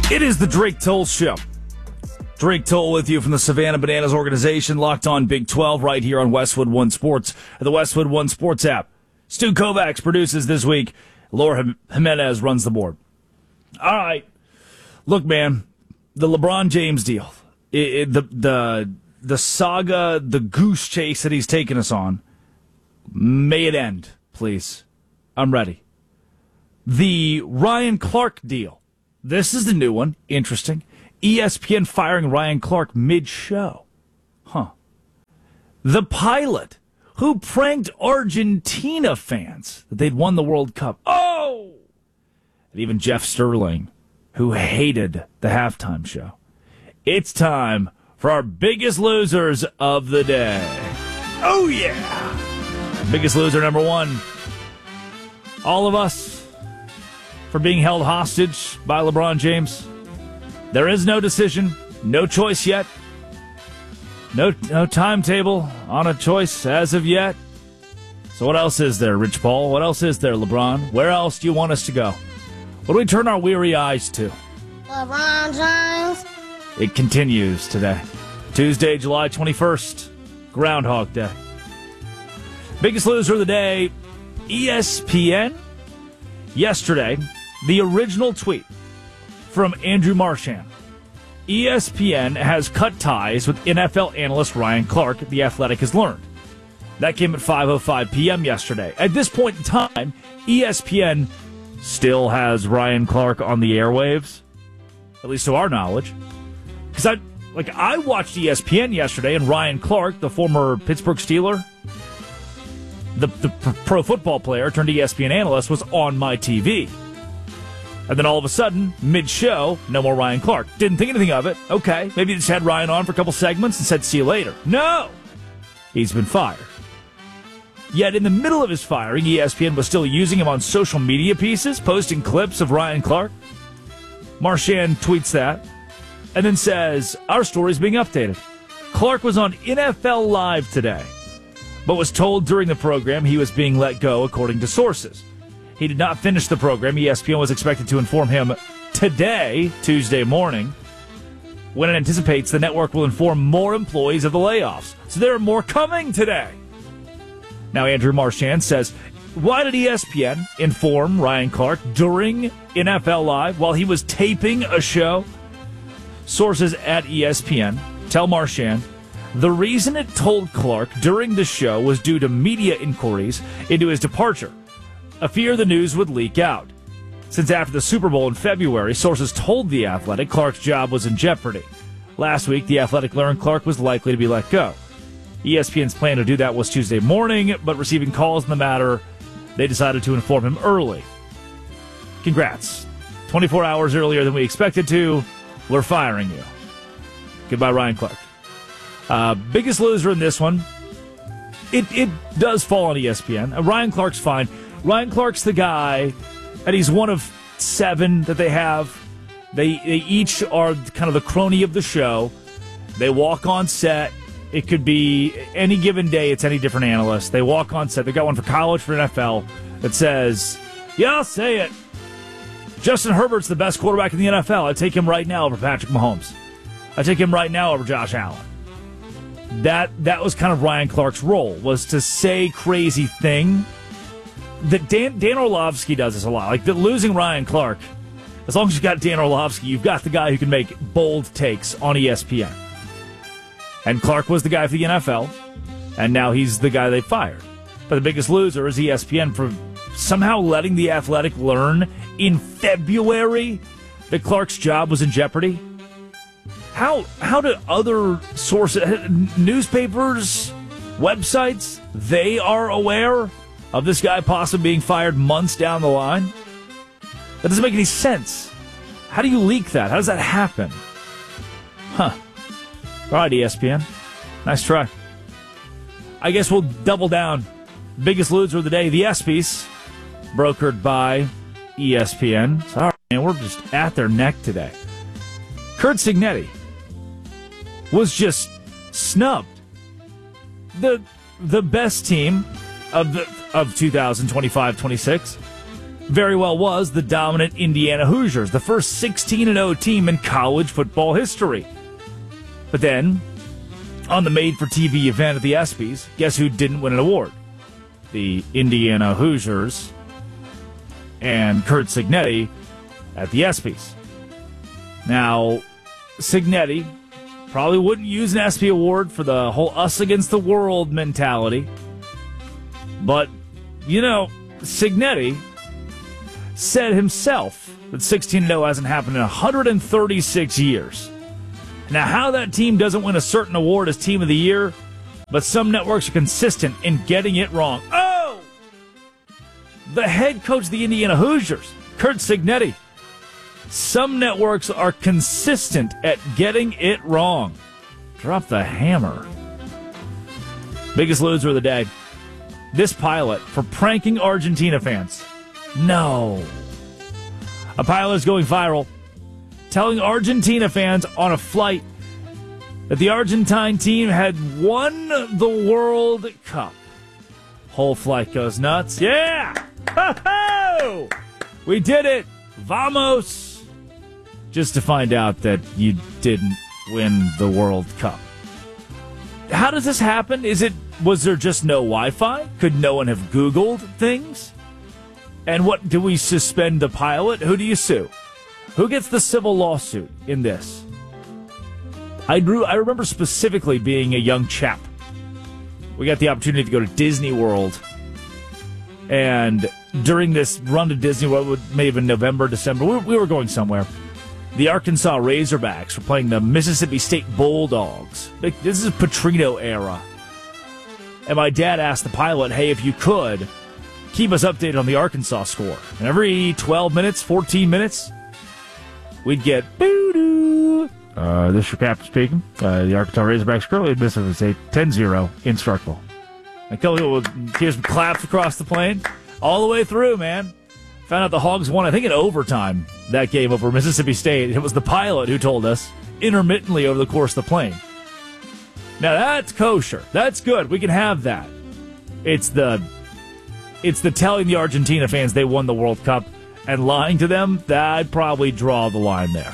It is the Drake Toll Show. Drake Toll with you from the Savannah Bananas organization, locked on Big 12 right here on Westwood One Sports, the Westwood One Sports app. Stu Kovacs produces this week. Laura Jimenez runs the board. All right. Look, man, the LeBron James deal, the saga, the goose chase that he's taken us on, may it end, please. I'm ready. The Ryan Clark deal. This is the new one. Interesting. ESPN firing Ryan Clark mid-show. The pilot who pranked Argentina fans that they'd won the World Cup. Oh! And even Jeff Sterling, who hated the halftime show. It's time for our biggest losers of the day. Oh, yeah! Biggest loser number one. All of us for being held hostage by LeBron James. There is no decision, no choice yet. No timetable on a choice as of yet. So what else is there, Rich Paul? What else is there, LeBron? Where else do you want us to go? What do we turn our weary eyes to? LeBron James. It continues today. Tuesday, July 21st, Groundhog Day. Biggest loser of the day, ESPN. Yesterday, the original tweet from Andrew Marchand. ESPN has cut ties with NFL analyst Ryan Clark, The Athletic has learned. That came at 5:05 p.m. yesterday. At this point in time, ESPN still has Ryan Clark on the airwaves, at least to our knowledge. Because I watched ESPN yesterday, and Ryan Clark, the former Pittsburgh Steeler, the pro football player turned ESPN analyst, was on my TV. And then all of a sudden, mid-show, no more Ryan Clark. Didn't think anything of it. Okay, maybe just had Ryan on for a couple segments and said, see you later. No! He's been fired. Yet in the middle of his firing, ESPN was still using him on social media pieces, posting clips of Ryan Clark. Marchand tweets that, and then says, our story's being updated. Clark was on NFL Live today, but was told during the program he was being let go, according to sources. He did not finish the program. ESPN was expected to inform him today, Tuesday morning, when it anticipates the network will inform more employees of the layoffs. So there are more coming today. Now, Andrew Marchand says, why did ESPN inform Ryan Clark during NFL Live while he was taping a show? Sources at ESPN tell Marchand the reason it told Clark during the show was due to media inquiries into his departure. A fear the news would leak out. Since after the Super Bowl in February, sources told The Athletic Clark's job was in jeopardy. Last week, The Athletic learned Clark was likely to be let go. ESPN's plan to do that was Tuesday morning, but receiving calls in the matter, they decided to inform him early. Congrats. 24 hours earlier than we expected to, we're firing you. Goodbye, Ryan Clark. Biggest loser in this one, it does fall on ESPN. Ryan Clark's fine. Ryan Clark's the guy, and he's one of 7 that they have. They each are kind of the crony of the show. They walk on set. It could be any given day, it's any different analyst. They walk on set. They got one for college, for NFL, that says, yeah, I'll say it. Justin Herbert's the best quarterback in the NFL. I take him right now over Patrick Mahomes. I take him right now over Josh Allen. That was kind of Ryan Clark's role, was to say crazy thing. That Dan Orlovsky does this a lot. Like, losing Ryan Clark, as long as you've got Dan Orlovsky, you've got the guy who can make bold takes on ESPN. And Clark was the guy for the NFL, and now he's the guy they fired. But the biggest loser is ESPN for somehow letting The Athletic learn in February that Clark's job was in jeopardy. How do other sources, newspapers, websites, they are aware of this guy possibly being fired months down the line? That doesn't make any sense. How do you leak that? How does that happen? All right, ESPN. Nice try. I guess we'll double down. Biggest loser of the day, the ESPYs, brokered by ESPN. Sorry, man, we're just at their neck today. Curt Cignetti was just snubbed. The best team of 2025-26 very well was the dominant Indiana Hoosiers, the first 16-0 team in college football history. But then, on the made-for-TV event at the ESPYs, guess who didn't win an award? The Indiana Hoosiers and Curt Cignetti at the ESPYs. Now, Cignetti probably wouldn't use an ESPY award for the whole us against the world mentality. But, Cignetti said himself that 16-0 hasn't happened in 136 years. Now, how that team doesn't win a certain award as Team of the Year, but some networks are consistent in getting it wrong. Oh! The head coach of the Indiana Hoosiers, Curt Cignetti. Some networks are consistent at getting it wrong. Drop the hammer. Biggest loser of the day. This pilot for pranking Argentina fans. No. A pilot is going viral, telling Argentina fans on a flight that the Argentine team had won the World Cup. Whole flight goes nuts. Yeah! Ho-ho! We did it! Vamos! Just to find out that you didn't win the World Cup. How does this happen? Was there just no Wi-Fi? Could no one have Googled things? And what, do we suspend the pilot? Who do you sue? Who gets the civil lawsuit in this? I remember specifically being a young chap. We got the opportunity to go to Disney World. And during this run to Disney World, may have been November, December, we were going somewhere. The Arkansas Razorbacks were playing the Mississippi State Bulldogs. This is Petrino era. And my dad asked the pilot, hey, if you could, keep us updated on the Arkansas score. And every 12 minutes, 14 minutes, we'd get, boo-doo. This is your captain speaking. The Arkansas Razorbacks currently at Mississippi State 10-0 in Starkville. And Kelly will hear some claps across the plane. All the way through, man. Found out the Hogs won, I think, in overtime that game over Mississippi State. It was the pilot who told us intermittently over the course of the plane. Now, that's kosher. That's good. We can have that. It's the telling the Argentina fans they won the World Cup and lying to them, that I'd probably draw the line there.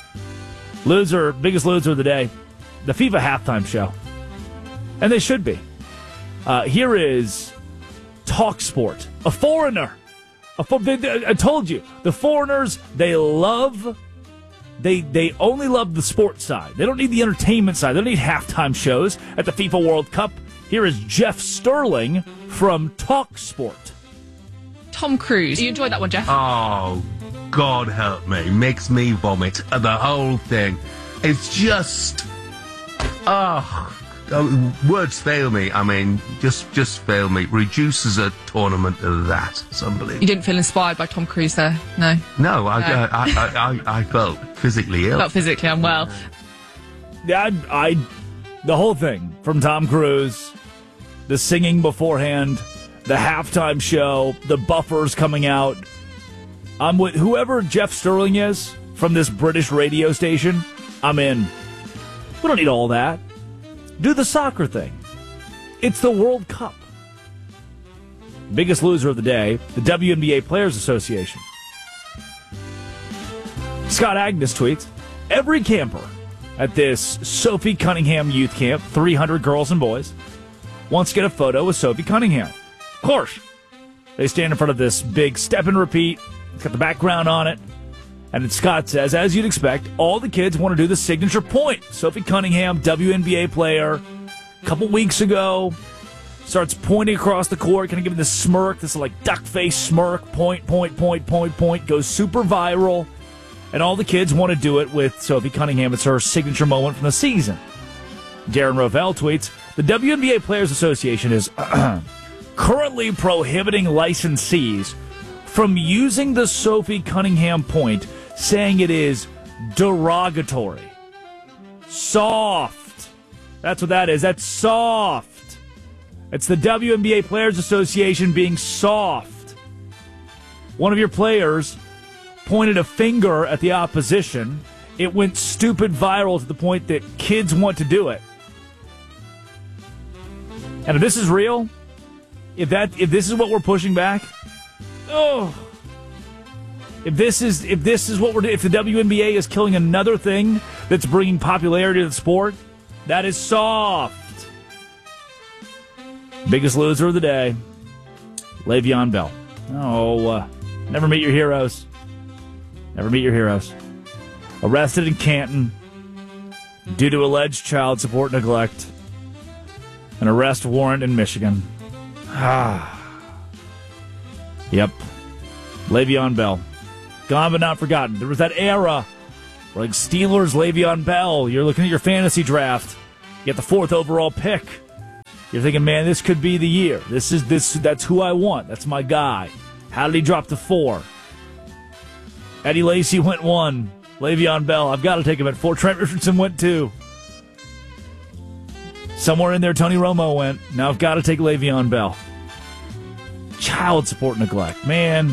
Biggest loser of the day, the FIFA halftime show. And they should be. Here is TalkSport, a foreigner. I told you, the foreigners, they only love the sports side. They don't need the entertainment side. They don't need halftime shows at the FIFA World Cup. Here is Jeff Sterling from TalkSport. Tom Cruise. You enjoyed that one, Jeff? Oh, God help me. Makes me vomit. The whole thing. It's just... words fail me. I mean, just fail me. Reduces a tournament to that. It's unbelievable. You didn't feel inspired by Tom Cruise there? No? No, I felt physically ill. Felt physically unwell. Yeah, the whole thing, from Tom Cruise, the singing beforehand, the halftime show, the buffers coming out. I'm with whoever Jeff Sterling is from this British radio station. I'm in. We don't need all that. Do the soccer thing. It's the World Cup. Biggest loser of the day, the WNBA Players Association. Scott Agnes tweets, every camper at this Sophie Cunningham youth camp, 300 girls and boys, wants to get a photo with Sophie Cunningham. Of course. They stand in front of this big step and repeat. It's got the background on it. And Scott says, as you'd expect, all the kids want to do the signature point. Sophie Cunningham, WNBA player, a couple weeks ago, starts pointing across the court, kind of giving this smirk, this like duck face smirk, point, goes super viral. And all the kids want to do it with Sophie Cunningham. It's her signature moment from the season. Darren Rovell tweets, the WNBA Players Association is currently prohibiting licensees from using the Sophie Cunningham point, saying it is derogatory. Soft. That's what that is. That's soft. It's the WNBA Players Association being soft. One of your players pointed a finger at the opposition. It went stupid viral to the point that kids want to do it. And if this is real, if this is what we're pushing back, If this is what we're doing, if the WNBA is killing another thing that's bringing popularity to the sport, that is soft. Biggest loser of the day, Le'Veon Bell. Oh, never meet your heroes. Never meet your heroes. Arrested in Canton due to alleged child support neglect. An arrest warrant in Michigan. Yep. Le'Veon Bell. Gone but not forgotten. There was that era where, like, Steelers, Le'Veon Bell, you're looking at your fantasy draft. You get the 4th overall pick. You're thinking, man, this could be the year. That's who I want. That's my guy. How did he drop to 4? Eddie Lacy went 1. Le'Veon Bell, I've got to take him at 4. Trent Richardson went 2. Somewhere in there, Tony Romo went. Now I've got to take Le'Veon Bell. Child support neglect, man.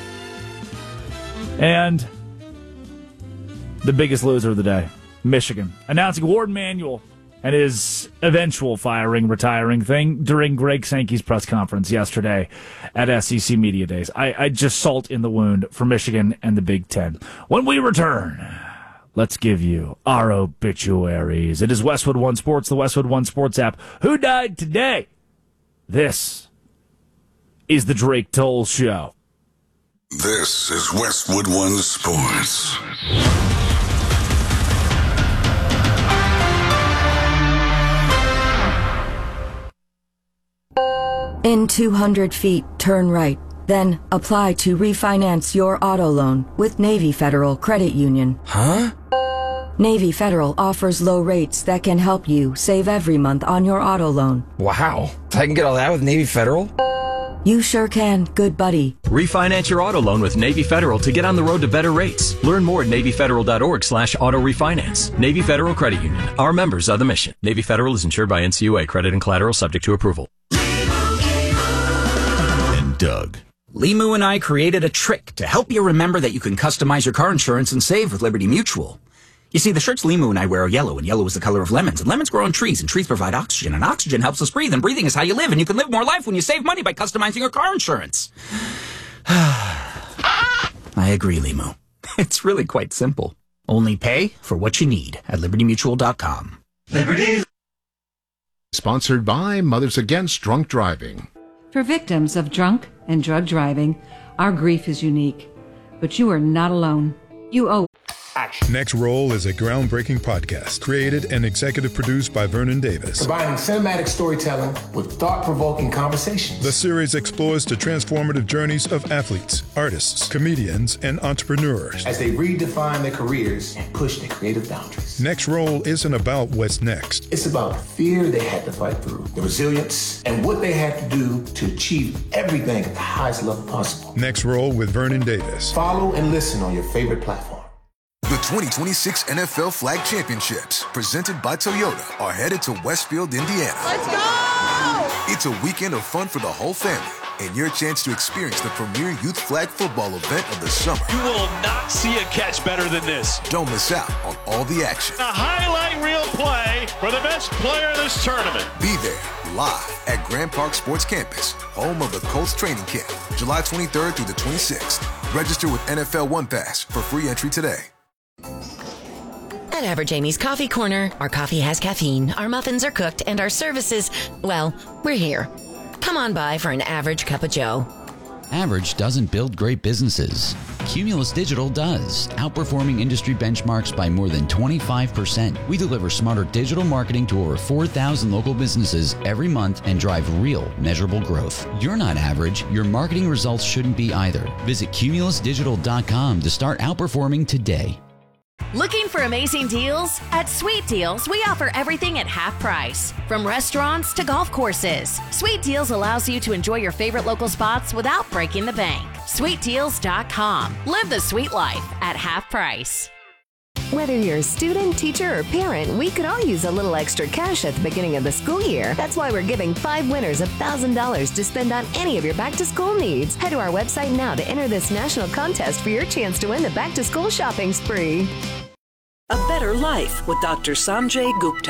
And the biggest loser of the day, Michigan, announcing Warden Manuel and his eventual retiring thing during Greg Sankey's press conference yesterday at SEC Media Days. I just salt in the wound for Michigan and the Big Ten. When we return, let's give you our obituaries. It is Westwood One Sports, the Westwood One Sports app. Who died today? This is the Drake Toll Show. This is Westwood One Sports. In 200 feet, turn right. Then apply to refinance your auto loan with Navy Federal Credit Union. Huh? Navy Federal offers low rates that can help you save every month on your auto loan. Wow. I can get all that with Navy Federal? You sure can, good buddy. Refinance your auto loan with Navy Federal to get on the road to better rates. Learn more at NavyFederal.org/auto refinance. Navy Federal Credit Union. Our members are the mission. Navy Federal is insured by NCUA. Credit and collateral subject to approval. And Doug. Limu and I created a trick to help you remember that you can customize your car insurance and save with Liberty Mutual. You see, the shirts Limu and I wear are yellow, and yellow is the color of lemons, and lemons grow on trees, and trees provide oxygen, and oxygen helps us breathe, and breathing is how you live, and you can live more life when you save money by customizing your car insurance. I agree, Limu. It's really quite simple. Only pay for what you need at LibertyMutual.com. Liberty! Sponsored by Mothers Against Drunk Driving. For victims of drunk and drug driving, our grief is unique. But you are not alone. You owe action. Next Roll is a groundbreaking podcast created and executive produced by Vernon Davis. Combining cinematic storytelling with thought-provoking conversations. The series explores the transformative journeys of athletes, artists, comedians, and entrepreneurs as they redefine their careers and push their creative boundaries. Next Roll isn't about what's next. It's about the fear they had to fight through, the resilience, and what they had to do to achieve everything at the highest level possible. Next Roll with Vernon Davis. Follow and listen on your favorite platform. The 2026 NFL Flag Championships, presented by Toyota, are headed to Westfield, Indiana. Let's go! It's a weekend of fun for the whole family, and your chance to experience the premier youth flag football event of the summer. You will not see a catch better than this. Don't miss out on all the action. A highlight reel play for the best player in this tournament. Be there, live at Grand Park Sports Campus, home of the Colts training camp, July 23rd through the 26th. Register with NFL One Pass for free entry today. At Average Amy's Coffee Corner, our coffee has caffeine, our muffins are cooked, and our services, well, we're here. Come on by for an average cup of joe. Average doesn't build great businesses. Cumulus Digital does, outperforming industry benchmarks by more than 25%. We deliver smarter digital marketing to over 4,000 local businesses every month and drive real, measurable growth. You're not average. Your marketing results shouldn't be either. Visit cumulusdigital.com to start outperforming today. Looking for amazing deals? At Sweet Deals, we offer everything at half price. From restaurants to golf courses, Sweet Deals allows you to enjoy your favorite local spots without breaking the bank. SweetDeals.com. Live the sweet life at half price. Whether you're a student, teacher, or parent, we could all use a little extra cash at the beginning of the school year. That's why we're giving 5 winners $1,000 to spend on any of your back-to-school needs. Head to our website now to enter this national contest for your chance to win the back-to-school shopping spree. A Better Life with Dr. Sanjay Gupta.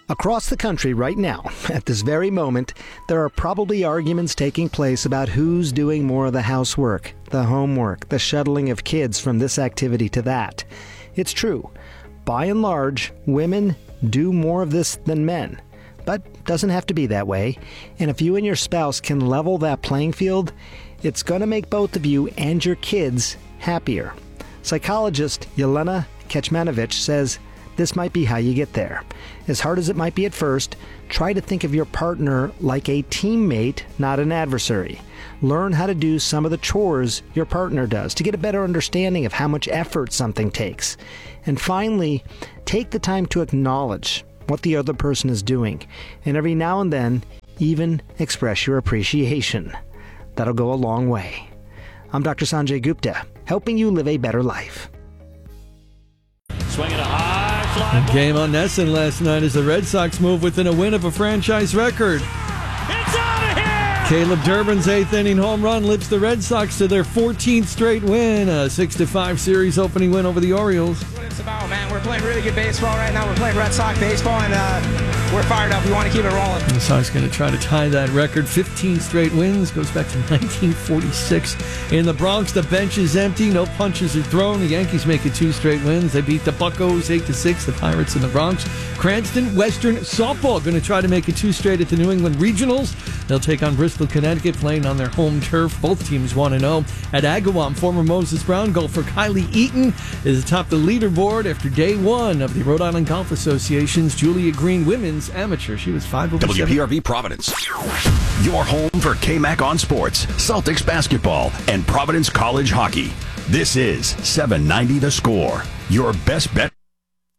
Across the country right now, at this very moment, there are probably arguments taking place about who's doing more of the housework, the homework, the shuttling of kids from this activity to that. It's true. By and large, women do more of this than men. But doesn't have to be that way. And if you and your spouse can level that playing field, it's going to make both of you and your kids happier. Psychologist Yelena Kecmanovic says this might be how you get there. As hard as it might be at first, try to think of your partner like a teammate, not an adversary. Learn how to do some of the chores your partner does to get a better understanding of how much effort something takes. And finally, take the time to acknowledge what the other person is doing, and every now and then, even express your appreciation. That'll go a long way. I'm Dr. Sanjay Gupta, helping you live a better life. Swinging a high fly ball. Game on Nesson last night as the Red Sox move within a win of a franchise record. It's out of here! Caleb Durbin's 8th inning home run lifts the Red Sox to their 14th straight win, a 6-5 series opening win over the Orioles. What it's about, man. We're playing really good baseball right now. We're playing Red Sox baseball, and we're fired up. We want to keep it rolling. The Sox going to try to tie that record. 15 straight wins. Goes back to 1946. In the Bronx, the bench is empty. No punches are thrown. The Yankees make it 2 straight wins. They beat the Buccos 8-6. The Pirates in the Bronx. Cranston Western Softball going to try to make it 2 straight at the New England Regionals. They'll take on Bristol, Connecticut, playing on their home turf. Both teams 1-0. At Agawam, former Moses Brown golfer Kylie Eaton is atop the leaderboard after day 1 of the Rhode Island Golf Association's Julia Green Women's Amateur. She was 5 over 7. WPRV Providence. Your home for KMAC on sports, Celtics basketball, and Providence College hockey. This is 790 The Score. Your best bet